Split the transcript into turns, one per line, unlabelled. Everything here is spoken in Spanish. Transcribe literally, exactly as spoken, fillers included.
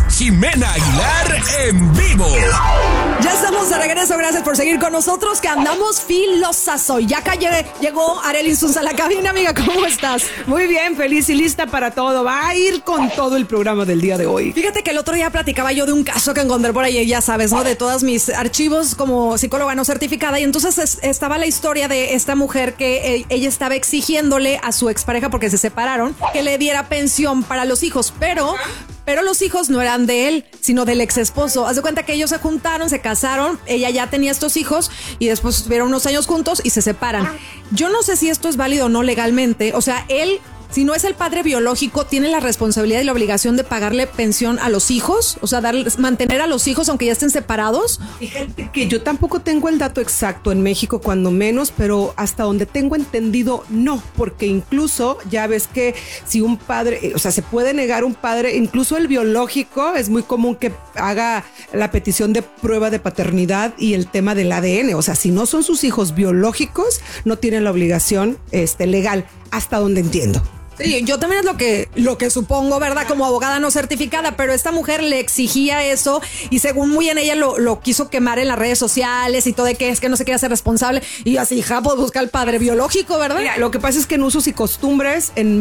Jimena Aguilar en vivo.
Ya estamos de regreso, gracias por seguir con nosotros, que andamos filosazo. Ya cayó, llegó Arely Insunza a la cabina, amiga, ¿cómo estás?
Muy bien, feliz y lista para todo. Va a ir con todo el programa del día de hoy.
Fíjate que el otro día platicaba yo de un caso que encontré por ahí, ya sabes, ¿no? De todos mis archivos como psicóloga no certificada, y entonces es, estaba la historia de esta mujer que eh, ella estaba exigiéndole a su expareja, porque se separaron, que le diera pensión para los hijos, pero... Pero los hijos no eran de él, sino del ex esposo. Haz de cuenta que ellos se juntaron, se casaron, ella ya tenía estos hijos y después estuvieron unos años juntos y se separan. Yo no sé si esto es válido o no legalmente. O sea, él, si no es el padre biológico, tiene la responsabilidad y la obligación de pagarle pensión a los hijos, o sea, darles, mantener a los hijos aunque ya estén separados.
Fíjate que yo tampoco tengo el dato exacto en México, cuando menos, pero hasta donde tengo entendido, no, porque incluso ya ves que si un padre, o sea, se puede negar un padre, incluso el biológico, es muy común que haga la petición de prueba de paternidad y el tema del A D N, o sea, si no son sus hijos biológicos, no tienen la obligación este, legal, hasta donde entiendo.
Sí, yo también es lo que, lo que supongo, ¿verdad? Como abogada no certificada, pero esta mujer le exigía eso y según muy en ella lo, lo quiso quemar en las redes sociales y todo, de que es que no se quiere hacer responsable. Y así, hija, pues busca al padre biológico, ¿verdad?
Mira, lo que pasa es que en usos y costumbres en